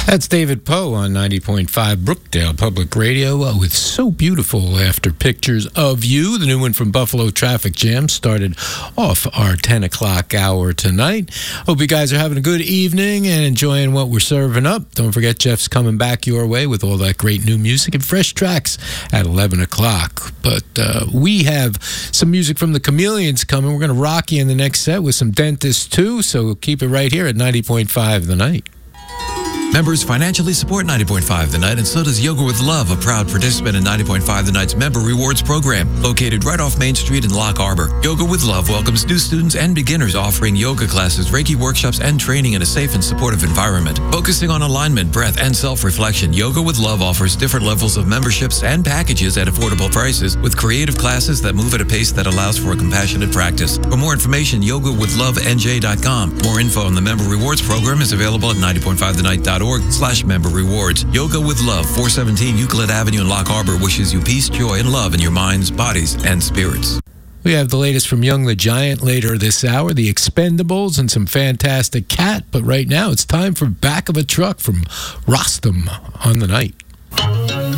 That's David Poe on 90.5 Brookdale Public Radio with So Beautiful After Pictures of You. The new one from Buffalo Traffic Jam started off our 10 o'clock hour tonight. Hope you guys are having a good evening and enjoying what we're serving up. Don't forget Jeff's coming back your way with all that great new music and fresh tracks at 11 o'clock. But we have some music from the Chameleons coming. We're going to rock you in the next set with some Dentist too, so keep it right here at 90.5 The Night. Members financially support 90.5 The Night, and so does Yoga with Love, a proud participant in 90.5 The Night's Member Rewards program, located right off Main Street in Lock Harbor. Yoga with Love welcomes new students and beginners, offering yoga classes, Reiki workshops, and training in a safe and supportive environment. Focusing on alignment, breath, and self-reflection, Yoga with Love offers different levels of memberships and packages at affordable prices, with creative classes that move at a pace that allows for a compassionate practice. For more information, yogawithlovenj.com. More info on the Member Rewards program is available at 90.5thenight.org/member rewards. Yoga with Love, 417 Euclid Avenue in Lock Harbor wishes you peace, joy, and love in your minds, bodies, and spirits. We have the latest from Young the Giant later this hour, The Expendables, and some fantastic Cat. But right now, it's time for Back of a Truck from Rostam on the Night.